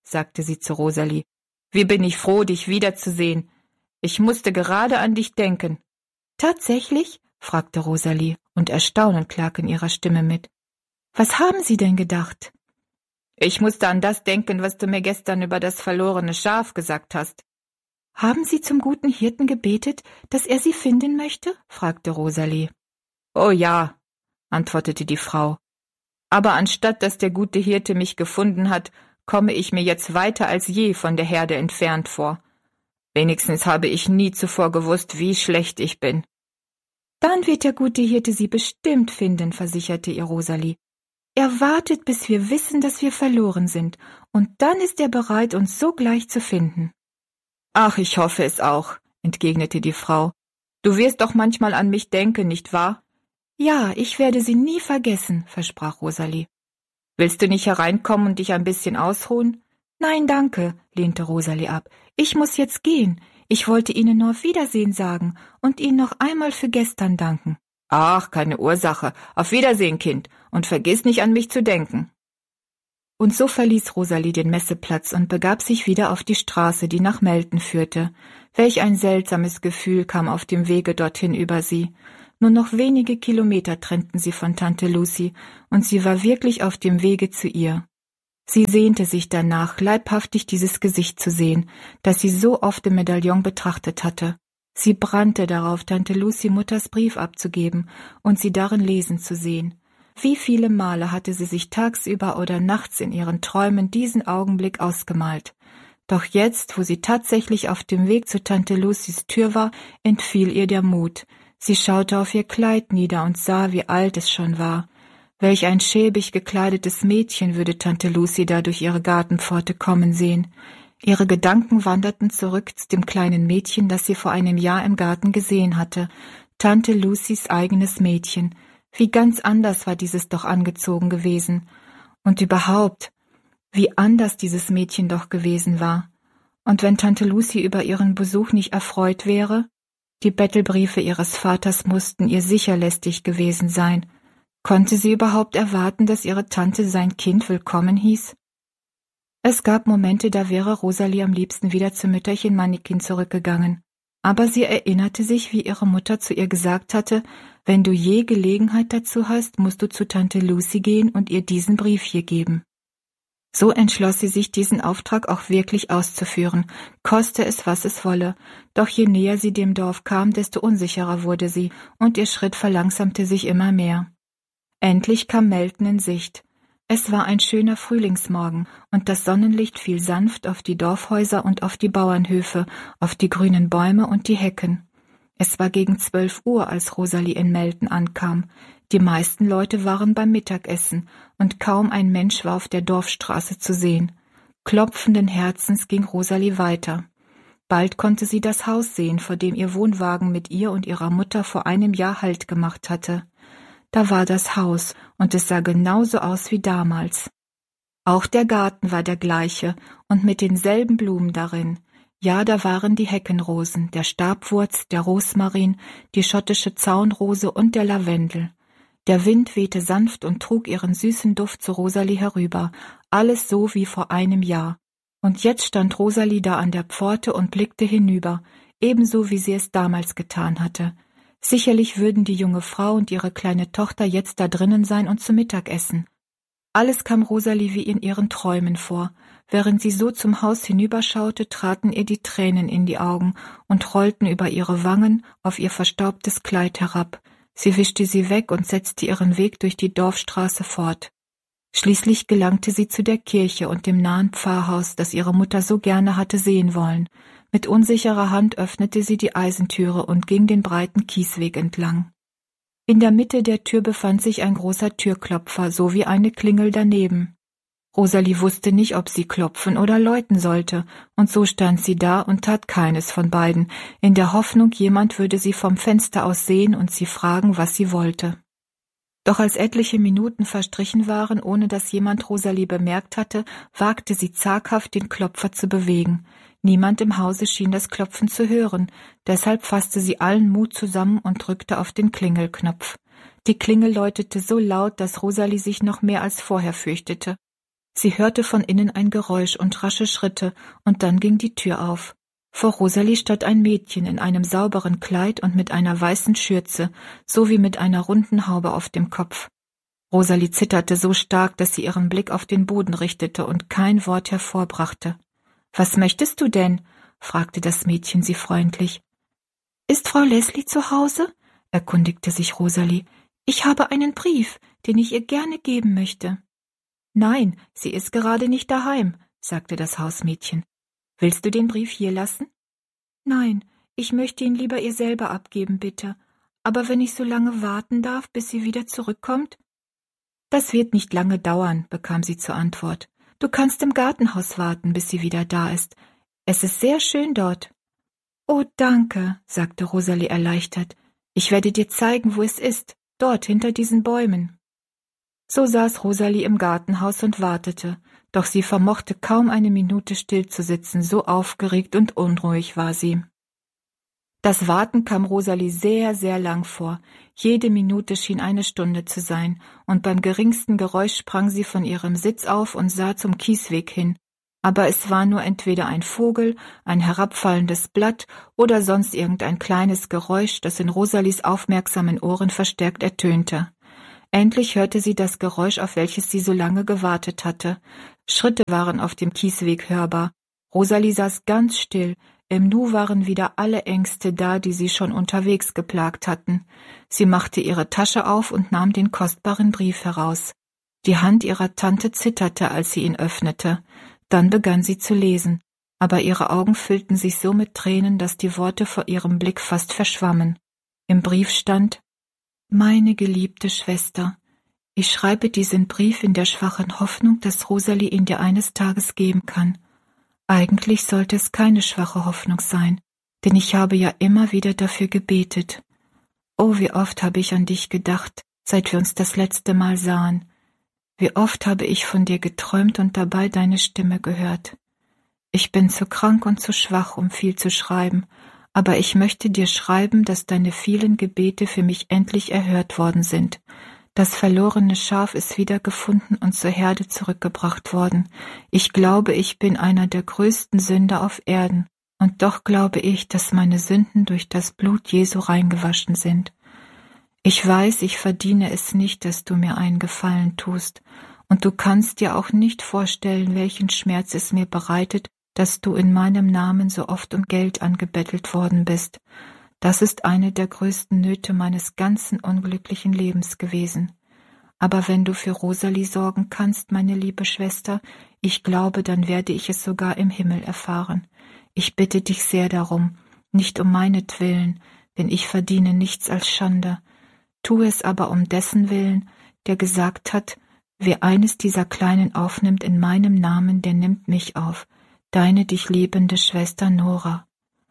sagte sie zu Rosalie. »Wie bin ich froh, dich wiederzusehen. Ich musste gerade an dich denken.« »Tatsächlich?« fragte Rosalie, und Erstaunen klang in ihrer Stimme mit. »Was haben Sie denn gedacht?« »Ich musste an das denken, was du mir gestern über das verlorene Schaf gesagt hast.« »Haben Sie zum guten Hirten gebetet, dass er Sie finden möchte?« fragte Rosalie. »Oh ja«, antwortete die Frau. »Aber anstatt dass der gute Hirte mich gefunden hat, komme ich mir jetzt weiter als je von der Herde entfernt vor. Wenigstens habe ich nie zuvor gewusst, wie schlecht ich bin.« »Dann wird der gute Hirte Sie bestimmt finden«, versicherte ihr Rosalie. »Er wartet, bis wir wissen, dass wir verloren sind, und dann ist er bereit, uns sogleich zu finden.« »Ach, ich hoffe es auch«, entgegnete die Frau. »Du wirst doch manchmal an mich denken, nicht wahr?« »Ja, ich werde Sie nie vergessen«, versprach Rosalie. »Willst du nicht hereinkommen und dich ein bisschen ausruhen?« »Nein, danke«, lehnte Rosalie ab. »Ich muss jetzt gehen. Ich wollte Ihnen nur auf Wiedersehen sagen und Ihnen noch einmal für gestern danken.« »Ach, keine Ursache. Auf Wiedersehen, Kind, und vergiss nicht an mich zu denken.« Und so verließ Rosalie den Messeplatz und begab sich wieder auf die Straße, die nach Melton führte. Welch ein seltsames Gefühl kam auf dem Wege dorthin über sie. Nur noch wenige Kilometer trennten sie von Tante Lucie, und sie war wirklich auf dem Wege zu ihr. Sie sehnte sich danach, leibhaftig dieses Gesicht zu sehen, das sie so oft im Medaillon betrachtet hatte. Sie brannte darauf, Tante Lucie Mutters Brief abzugeben und sie darin lesen zu sehen. Wie viele Male hatte sie sich tagsüber oder nachts in ihren Träumen diesen Augenblick ausgemalt. Doch jetzt, wo sie tatsächlich auf dem Weg zu Tante Lucies Tür war, entfiel ihr der Mut. Sie schaute auf ihr Kleid nieder und sah, wie alt es schon war. Welch ein schäbig gekleidetes Mädchen würde Tante Lucie da durch ihre Gartenpforte kommen sehen. Ihre Gedanken wanderten zurück zu dem kleinen Mädchen, das sie vor einem Jahr im Garten gesehen hatte. Tante Lucies eigenes Mädchen. Wie ganz anders war dieses doch angezogen gewesen. Und überhaupt, wie anders dieses Mädchen doch gewesen war. Und wenn Tante Lucie über ihren Besuch nicht erfreut wäre? Die Bettelbriefe ihres Vaters mussten ihr sicher lästig gewesen sein. Konnte sie überhaupt erwarten, dass ihre Tante sein Kind willkommen hieß? Es gab Momente, da wäre Rosalie am liebsten wieder zu Mütterchen Mannikin zurückgegangen. Aber sie erinnerte sich, wie ihre Mutter zu ihr gesagt hatte, wenn du je Gelegenheit dazu hast, musst du zu Tante Lucie gehen und ihr diesen Brief hier geben. So entschloss sie sich, diesen Auftrag auch wirklich auszuführen, koste es, was es wolle. Doch je näher sie dem Dorf kam, desto unsicherer wurde sie, und ihr Schritt verlangsamte sich immer mehr. Endlich kam Melton in Sicht. Es war ein schöner Frühlingsmorgen, und das Sonnenlicht fiel sanft auf die Dorfhäuser und auf die Bauernhöfe, auf die grünen Bäume und die Hecken. Es war gegen zwölf Uhr, als Rosalie in Melton ankam. Die meisten Leute waren beim Mittagessen, und kaum ein Mensch war auf der Dorfstraße zu sehen. Klopfenden Herzens ging Rosalie weiter. Bald konnte sie das Haus sehen, vor dem ihr Wohnwagen mit ihr und ihrer Mutter vor einem Jahr Halt gemacht hatte. Da war das Haus, und es sah genauso aus wie damals. Auch der Garten war der gleiche und mit denselben Blumen darin. Ja, da waren die Heckenrosen, der Stabwurz, der Rosmarin, die schottische Zaunrose und der Lavendel. Der Wind wehte sanft und trug ihren süßen Duft zu Rosalie herüber, alles so wie vor einem Jahr. Und jetzt stand Rosalie da an der Pforte und blickte hinüber, ebenso wie sie es damals getan hatte. Sicherlich würden die junge Frau und ihre kleine Tochter jetzt da drinnen sein und zu Mittag essen. Alles kam Rosalie wie in ihren Träumen vor. Während sie so zum Haus hinüberschaute, traten ihr die Tränen in die Augen und rollten über ihre Wangen auf ihr verstaubtes Kleid herab. Sie wischte sie weg und setzte ihren Weg durch die Dorfstraße fort. Schließlich gelangte sie zu der Kirche und dem nahen Pfarrhaus, das ihre Mutter so gerne hatte sehen wollen. Mit unsicherer Hand öffnete sie die Eisentüre und ging den breiten Kiesweg entlang. In der Mitte der Tür befand sich ein großer Türklopfer sowie eine Klingel daneben. Rosalie wusste nicht, ob sie klopfen oder läuten sollte, und so stand sie da und tat keines von beiden, in der Hoffnung, jemand würde sie vom Fenster aus sehen und sie fragen, was sie wollte. Doch als etliche Minuten verstrichen waren, ohne dass jemand Rosalie bemerkt hatte, wagte sie zaghaft, den Klopfer zu bewegen. Niemand im Hause schien das Klopfen zu hören, deshalb fasste sie allen Mut zusammen und drückte auf den Klingelknopf. Die Klingel läutete so laut, dass Rosalie sich noch mehr als vorher fürchtete. Sie hörte von innen ein Geräusch und rasche Schritte, und dann ging die Tür auf. Vor Rosalie stand ein Mädchen in einem sauberen Kleid und mit einer weißen Schürze, sowie mit einer runden Haube auf dem Kopf. Rosalie zitterte so stark, dass sie ihren Blick auf den Boden richtete und kein Wort hervorbrachte. »Was möchtest du denn?« fragte das Mädchen sie freundlich. »Ist Frau Leslie zu Hause?« erkundigte sich Rosalie. »Ich habe einen Brief, den ich ihr gerne geben möchte.« »Nein, sie ist gerade nicht daheim«, sagte das Hausmädchen. »Willst du den Brief hier lassen?« »Nein, ich möchte ihn lieber ihr selber abgeben, bitte. Aber wenn ich so lange warten darf, bis sie wieder zurückkommt?« »Das wird nicht lange dauern«, bekam sie zur Antwort. »Du kannst im Gartenhaus warten, bis sie wieder da ist. Es ist sehr schön dort.« »Oh, danke«, sagte Rosalie erleichtert. »Ich werde dir zeigen, wo es ist, dort hinter diesen Bäumen.« So saß Rosalie im Gartenhaus und wartete, doch sie vermochte kaum eine Minute stillzusitzen, so aufgeregt und unruhig war sie. Das Warten kam Rosalie sehr, sehr lang vor. Jede Minute schien eine Stunde zu sein, und beim geringsten Geräusch sprang sie von ihrem Sitz auf und sah zum Kiesweg hin. Aber es war nur entweder ein Vogel, ein herabfallendes Blatt oder sonst irgendein kleines Geräusch, das in Rosalies aufmerksamen Ohren verstärkt ertönte. Endlich hörte sie das Geräusch, auf welches sie so lange gewartet hatte. Schritte waren auf dem Kiesweg hörbar. Rosalie saß ganz still. Im Nu waren wieder alle Ängste da, die sie schon unterwegs geplagt hatten. Sie machte ihre Tasche auf und nahm den kostbaren Brief heraus. Die Hand ihrer Tante zitterte, als sie ihn öffnete. Dann begann sie zu lesen, aber ihre Augen füllten sich so mit Tränen, dass die Worte vor ihrem Blick fast verschwammen. Im Brief stand: »Meine geliebte Schwester, ich schreibe diesen Brief in der schwachen Hoffnung, dass Rosalie ihn dir eines Tages geben kann. Eigentlich sollte es keine schwache Hoffnung sein, denn ich habe ja immer wieder dafür gebetet. Oh, wie oft habe ich an dich gedacht, seit wir uns das letzte Mal sahen. Wie oft habe ich von dir geträumt und dabei deine Stimme gehört. Ich bin zu krank und zu schwach, um viel zu schreiben, aber ich möchte dir schreiben, dass deine vielen Gebete für mich endlich erhört worden sind. Das verlorene Schaf ist wieder gefunden und zur Herde zurückgebracht worden. Ich glaube, ich bin einer der größten Sünder auf Erden, und doch glaube ich, dass meine Sünden durch das Blut Jesu reingewaschen sind. Ich weiß, ich verdiene es nicht, dass du mir einen Gefallen tust, und du kannst dir auch nicht vorstellen, welchen Schmerz es mir bereitet, dass du in meinem Namen so oft um Geld angebettelt worden bist. Das ist eine der größten Nöte meines ganzen unglücklichen Lebens gewesen. Aber wenn du für Rosalie sorgen kannst, meine liebe Schwester, ich glaube, dann werde ich es sogar im Himmel erfahren. Ich bitte dich sehr darum, nicht um meinetwillen, denn ich verdiene nichts als Schande. Tu es aber um dessen Willen, der gesagt hat, wer eines dieser Kleinen aufnimmt in meinem Namen, der nimmt mich auf. Deine dich liebende Schwester Nora.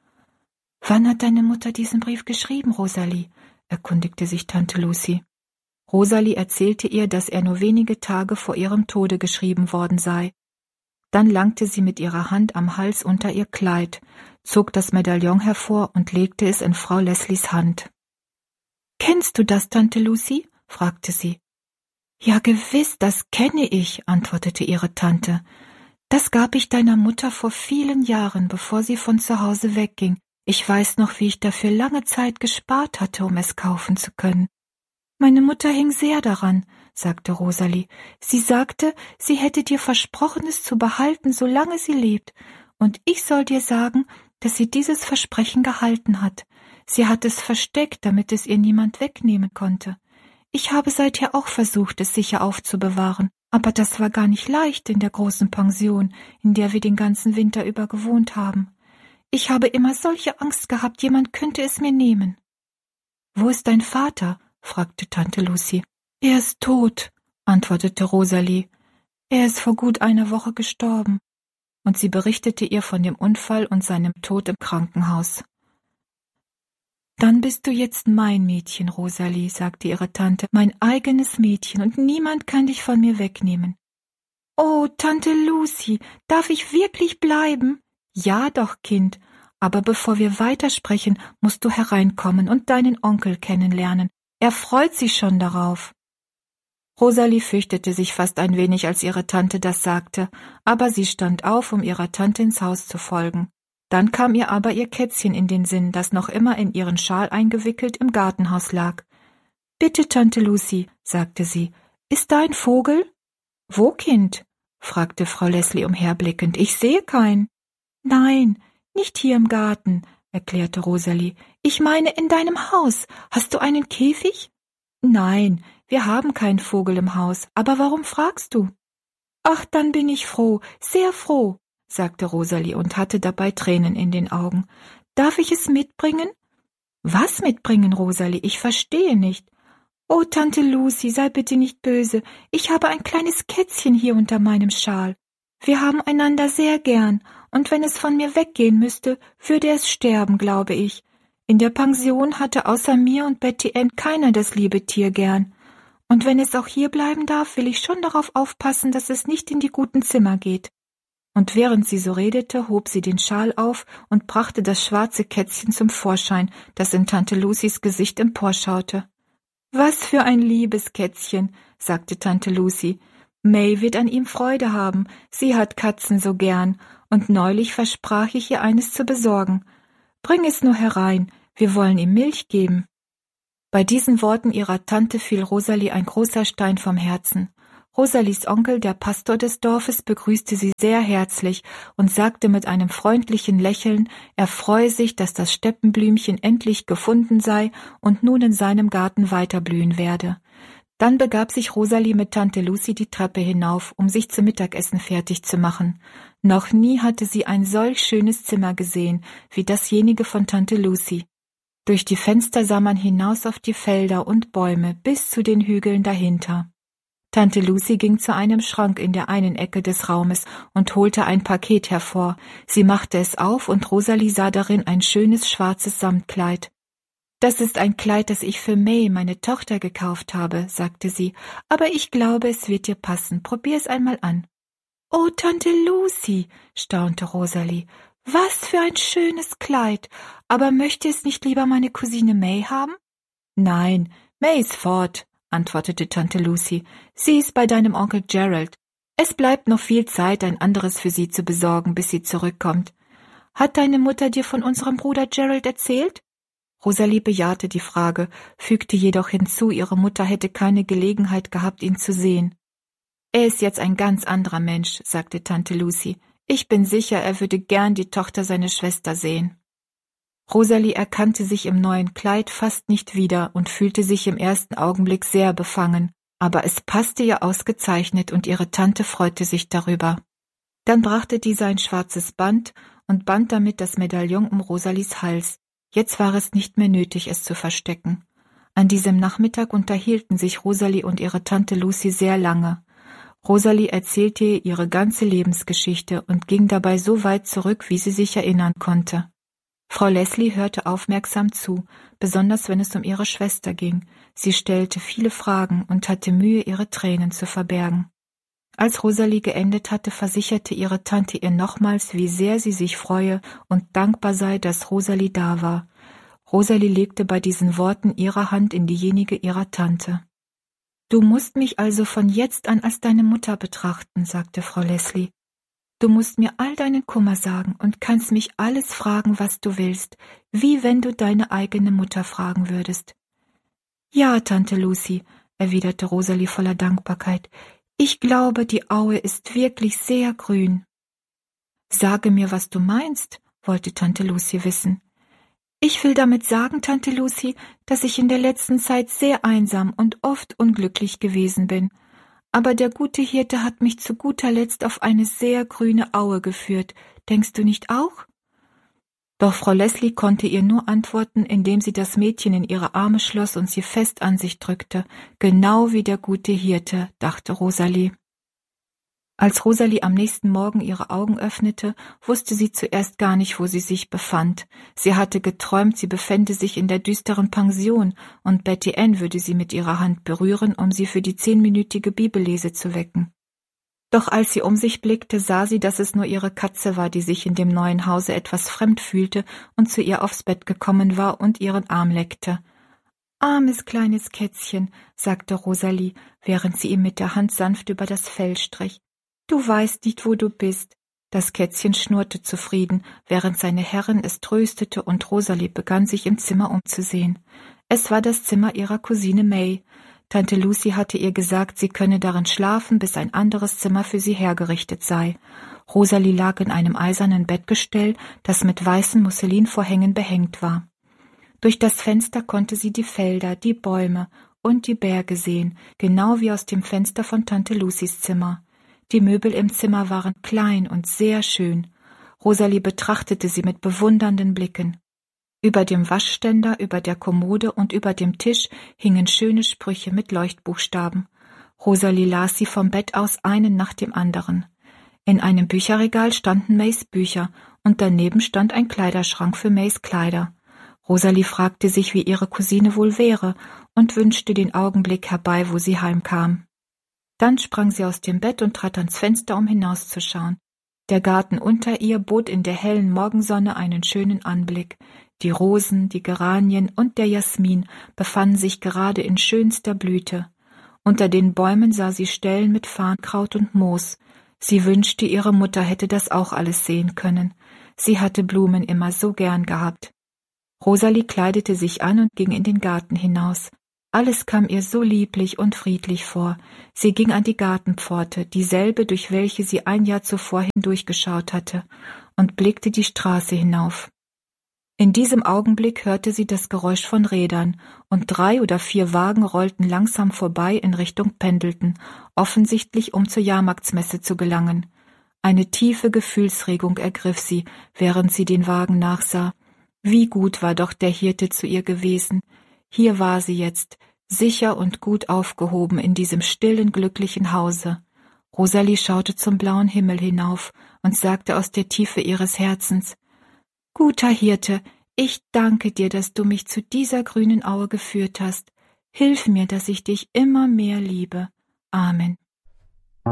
»Wann hat deine Mutter diesen Brief geschrieben, Rosalie?« erkundigte sich Tante Lucie. Rosalie erzählte ihr, dass er nur wenige Tage vor ihrem Tode geschrieben worden sei. Dann langte sie mit ihrer Hand am Hals unter ihr Kleid, zog das Medaillon hervor und legte es in Frau Leslies Hand. »Kennst du das, Tante Lucie?« fragte sie. »Ja, gewiss, das kenne ich«, antwortete ihre Tante. »Das gab ich deiner Mutter vor vielen Jahren, bevor sie von zu Hause wegging. Ich weiß noch, wie ich dafür lange Zeit gespart hatte, um es kaufen zu können.« »Meine Mutter hing sehr daran«, sagte Rosalie. »Sie sagte, sie hätte dir versprochen, es zu behalten, solange sie lebt. Und ich soll dir sagen, dass sie dieses Versprechen gehalten hat. Sie hat es versteckt, damit es ihr niemand wegnehmen konnte. Ich habe seither auch versucht, es sicher aufzubewahren, aber das war gar nicht leicht in der großen Pension, in der wir den ganzen Winter über gewohnt haben. Ich habe immer solche Angst gehabt, jemand könnte es mir nehmen.« »Wo ist dein Vater?« fragte Tante Lucie. »Er ist tot«, antwortete Rosalie. »Er ist vor gut einer Woche gestorben.« Und sie berichtete ihr von dem Unfall und seinem Tod im Krankenhaus. »Dann bist du jetzt mein Mädchen, Rosalie«, sagte ihre Tante, »mein eigenes Mädchen, und niemand kann dich von mir wegnehmen.« »Oh, Tante Lucie, darf ich wirklich bleiben?« »Ja doch, Kind, aber bevor wir weitersprechen, musst du hereinkommen und deinen Onkel kennenlernen. Er freut sich schon darauf.« Rosalie fürchtete sich fast ein wenig, als ihre Tante das sagte, aber sie stand auf, um ihrer Tante ins Haus zu folgen. Dann kam ihr aber ihr Kätzchen in den Sinn, das noch immer in ihren Schal eingewickelt im Gartenhaus lag. »Bitte, Tante Lucy«, sagte sie, »ist da ein Vogel?« »Wo, Kind?« fragte Frau Leslie umherblickend. »Ich sehe keinen.« »Nein, nicht hier im Garten«, erklärte Rosalie. »Ich meine in deinem Haus. Hast du einen Käfig?« »Nein, wir haben keinen Vogel im Haus. Aber warum fragst du?« »Ach, dann bin ich froh, sehr froh«, sagte Rosalie und hatte dabei Tränen in den Augen. »Darf ich es mitbringen?« »Was mitbringen, Rosalie? Ich verstehe nicht.« »Oh, Tante Lucy, sei bitte nicht böse. Ich habe ein kleines Kätzchen hier unter meinem Schal. Wir haben einander sehr gern, und wenn es von mir weggehen müsste, würde es sterben, glaube ich. In der Pension hatte außer mir und Betty Ann keiner das liebe Tier gern. Und wenn es auch hier bleiben darf, will ich schon darauf aufpassen, dass es nicht in die guten Zimmer geht.« Und während sie so redete, hob sie den Schal auf und brachte das schwarze Kätzchen zum Vorschein, das in Tante Lucys Gesicht emporschaute. »Was für ein liebes Kätzchen«, sagte Tante Lucy. »May wird an ihm Freude haben, sie hat Katzen so gern, und neulich versprach ich ihr eines zu besorgen. Bring es nur herein, wir wollen ihm Milch geben.« Bei diesen Worten ihrer Tante fiel Rosalie ein großer Stein vom Herzen. Rosalies Onkel, der Pastor des Dorfes, begrüßte sie sehr herzlich und sagte mit einem freundlichen Lächeln, er freue sich, dass das Steppenblümchen endlich gefunden sei und nun in seinem Garten weiterblühen werde. Dann begab sich Rosalie mit Tante Lucy die Treppe hinauf, um sich zum Mittagessen fertig zu machen. Noch nie hatte sie ein solch schönes Zimmer gesehen, wie dasjenige von Tante Lucy. Durch die Fenster sah man hinaus auf die Felder und Bäume bis zu den Hügeln dahinter. Tante Lucy ging zu einem Schrank in der einen Ecke des Raumes und holte ein Paket hervor. Sie machte es auf und Rosalie sah darin ein schönes schwarzes Samtkleid. »Das ist ein Kleid, das ich für May, meine Tochter, gekauft habe«, sagte sie, »aber ich glaube, es wird dir passen. Probier es einmal an.« »Oh, Tante Lucy«, staunte Rosalie, »was für ein schönes Kleid. Aber möchte es nicht lieber meine Cousine May haben?« »Nein, May ist fort«, antwortete Tante Lucy. »Sie ist bei deinem Onkel Gerald. Es bleibt noch viel Zeit, ein anderes für sie zu besorgen, bis sie zurückkommt. Hat deine Mutter dir von unserem Bruder Gerald erzählt?« Rosalie bejahte die Frage, fügte jedoch hinzu, ihre Mutter hätte keine Gelegenheit gehabt, ihn zu sehen. »Er ist jetzt ein ganz anderer Mensch«, sagte Tante Lucy. »Ich bin sicher, er würde gern die Tochter seiner Schwester sehen.« Rosalie erkannte sich im neuen Kleid fast nicht wieder und fühlte sich im ersten Augenblick sehr befangen, aber es passte ihr ausgezeichnet und ihre Tante freute sich darüber. Dann brachte diese ein schwarzes Band und band damit das Medaillon um Rosalies Hals. Jetzt war es nicht mehr nötig, es zu verstecken. An diesem Nachmittag unterhielten sich Rosalie und ihre Tante Lucy sehr lange. Rosalie erzählte ihr ihre ganze Lebensgeschichte und ging dabei so weit zurück, wie sie sich erinnern konnte. Frau Leslie hörte aufmerksam zu, besonders wenn es um ihre Schwester ging. Sie stellte viele Fragen und hatte Mühe, ihre Tränen zu verbergen. Als Rosalie geendet hatte, versicherte ihre Tante ihr nochmals, wie sehr sie sich freue und dankbar sei, dass Rosalie da war. Rosalie legte bei diesen Worten ihre Hand in diejenige ihrer Tante. »Du musst mich also von jetzt an als deine Mutter betrachten«, sagte Frau Leslie. »Du musst mir all deinen Kummer sagen und kannst mich alles fragen, was du willst, wie wenn du deine eigene Mutter fragen würdest.« »Ja, Tante Lucy«, erwiderte Rosalie voller Dankbarkeit, »ich glaube, die Aue ist wirklich sehr grün.« »Sage mir, was du meinst«, wollte Tante Lucy wissen. »Ich will damit sagen, Tante Lucy, dass ich in der letzten Zeit sehr einsam und oft unglücklich gewesen bin. Aber der gute Hirte hat mich zu guter Letzt auf eine sehr grüne Aue geführt. Denkst du nicht auch?« Doch Frau Leslie konnte ihr nur antworten, indem sie das Mädchen in ihre Arme schloss und sie fest an sich drückte. Genau wie der gute Hirte, dachte Rosalie. Als Rosalie am nächsten Morgen ihre Augen öffnete, wusste sie zuerst gar nicht, wo sie sich befand. Sie hatte geträumt, sie befände sich in der düsteren Pension und Betty Ann würde sie mit ihrer Hand berühren, um sie für die zehnminütige Bibellese zu wecken. Doch als sie um sich blickte, sah sie, dass es nur ihre Katze war, die sich in dem neuen Hause etwas fremd fühlte und zu ihr aufs Bett gekommen war und ihren Arm leckte. Armes kleines Kätzchen, sagte Rosalie, während sie ihm mit der Hand sanft über das Fell strich. Du weißt nicht, wo du bist. Das Kätzchen schnurrte zufrieden, während seine Herrin es tröstete, und Rosalie begann, sich im Zimmer umzusehen. Es war das Zimmer ihrer Cousine May. Tante Lucy hatte ihr gesagt, sie könne darin schlafen, bis ein anderes Zimmer für sie hergerichtet sei. Rosalie lag in einem eisernen Bettgestell, das mit weißen Musselinvorhängen behängt war. Durch das Fenster konnte sie die Felder, die Bäume und die Berge sehen, genau wie aus dem Fenster von Tante Lucys Zimmer. Die Möbel im Zimmer waren klein und sehr schön. Rosalie betrachtete sie mit bewundernden Blicken. Über dem Waschständer, über der Kommode und über dem Tisch hingen schöne Sprüche mit Leuchtbuchstaben. Rosalie las sie vom Bett aus einen nach dem anderen. In einem Bücherregal standen Mays Bücher und daneben stand ein Kleiderschrank für Mays Kleider. Rosalie fragte sich, wie ihre Cousine wohl wäre, und wünschte den Augenblick herbei, wo sie heimkam. Dann sprang sie aus dem Bett und trat ans Fenster, um hinauszuschauen. Der Garten unter ihr bot in der hellen Morgensonne einen schönen Anblick. Die Rosen, die Geranien und der Jasmin befanden sich gerade in schönster Blüte. Unter den Bäumen sah sie Stellen mit Farnkraut und Moos. Sie wünschte, ihre Mutter hätte das auch alles sehen können. Sie hatte Blumen immer so gern gehabt. Rosalie kleidete sich an und ging in den Garten hinaus. Alles kam ihr so lieblich und friedlich vor. Sie ging an die Gartenpforte, dieselbe, durch welche sie ein Jahr zuvor hindurchgeschaut hatte, und blickte die Straße hinauf. In diesem Augenblick hörte sie das Geräusch von Rädern, und drei oder vier Wagen rollten langsam vorbei in Richtung Pendleton, offensichtlich um zur Jahrmarktsmesse zu gelangen. Eine tiefe Gefühlsregung ergriff sie, während sie den Wagen nachsah. Wie gut war doch der Hirte zu ihr gewesen. Hier war sie jetzt, sicher und gut aufgehoben in diesem stillen, glücklichen Hause. Rosalie schaute zum blauen Himmel hinauf und sagte aus der Tiefe ihres Herzens: »Guter Hirte, ich danke dir, dass du mich zu dieser grünen Aue geführt hast. Hilf mir, dass ich dich immer mehr liebe. Amen.«